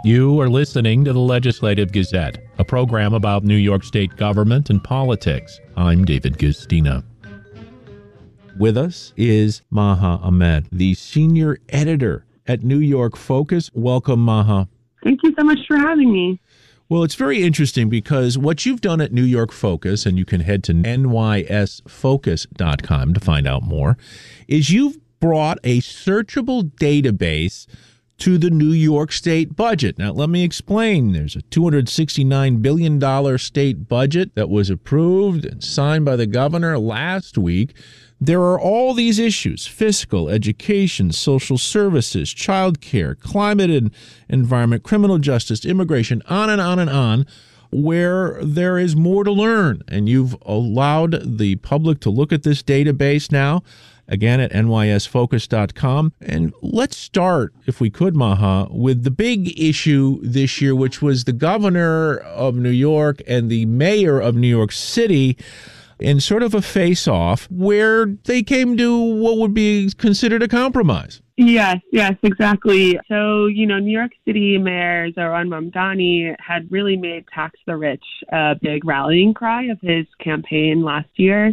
You are listening to the Legislative Gazette, a program about New York State government and politics. I'm David Guistina. With us is Maha Ahmed, the senior editor at New York Focus. Welcome, Maha. Thank you so much for having me. Well, it's very interesting because what you've done at New York Focus, and you can head to nysfocus.com to find out more, is you've brought a searchable database to the New York State budget. Now, let me explain. There's a $269 billion state budget that was approved and signed by the governor last week. There are all these issues: fiscal, education, social services, child care, climate and environment, criminal justice, immigration, on and on and on, where there is more to learn. And you've allowed the public to look at this database now, again, at nysfocus.com. And let's start, if we could, Maha, with the big issue this year, which was the governor of New York and the mayor of New York City in sort of a face-off where they came to what would be considered a compromise. Yes, exactly. So, New York City Mayor Zohran Mamdani had really made tax the rich a big rallying cry of his campaign last year.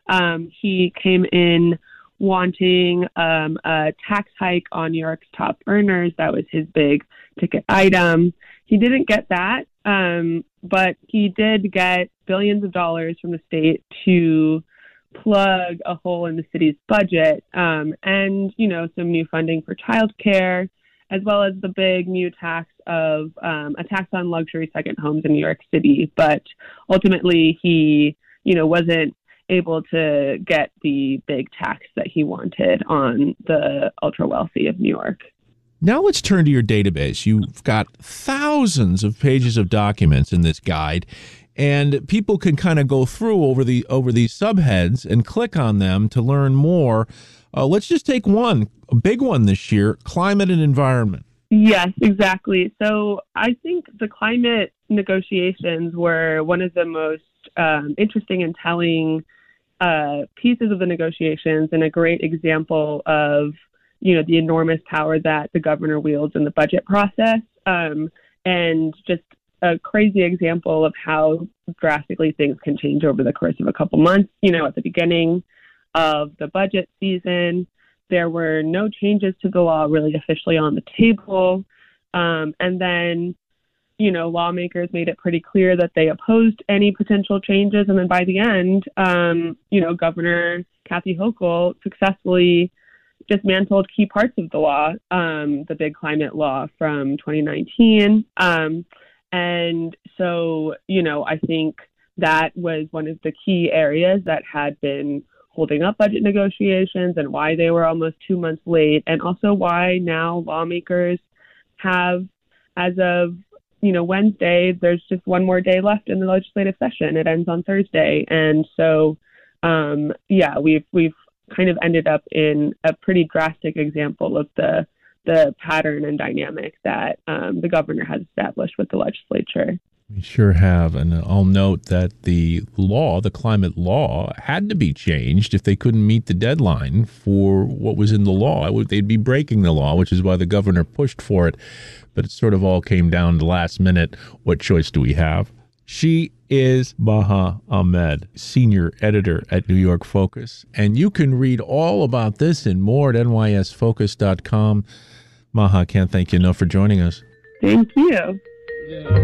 He came in wanting a tax hike on New York's top earners. That was his big ticket item. He didn't get that, but he did get billions of dollars from the state to plug a hole in the city's budget, and, some new funding for childcare, as well as the big new tax of a tax on luxury second homes in New York City. But ultimately, he, wasn't able to get the big tax that he wanted on the ultra wealthy of New York. Now let's turn to your database. You've got thousands of pages of documents in this guide, and people can kind of go through over these subheads and click on them to learn more. Let's just take one, a big one this year: climate and environment. Yes, exactly. So I think the climate negotiations were one of the most interesting and telling pieces of the negotiations, and a great example of the enormous power that the governor wields in the budget process, and just a crazy example of how drastically things can change over the course of a couple months. At the beginning of the budget season, there were no changes to the law really officially on the table. And then, lawmakers made it pretty clear that they opposed any potential changes. And then by the end, Governor Kathy Hochul successfully dismantled key parts of the law, the big climate law from 2019. And so, I think that was one of the key areas that had been holding up budget negotiations, and why they were almost 2 months late, and also why now lawmakers have, as of Wednesday, there's just one more day left in the legislative session. It ends on Thursday. And so, we've kind of ended up in a pretty drastic example of the pattern and dynamic that the governor has established with the legislature. We sure have. And I'll note that the climate law, had to be changed if they couldn't meet the deadline for what was in the law. They'd be breaking the law, which is why the governor pushed for it. But it sort of all came down to last minute. What choice do we have? She is Maha Ahmed, senior editor at New York Focus. And you can read all about this and more at nysfocus.com. Maha, can't thank you enough for joining us. Thank you.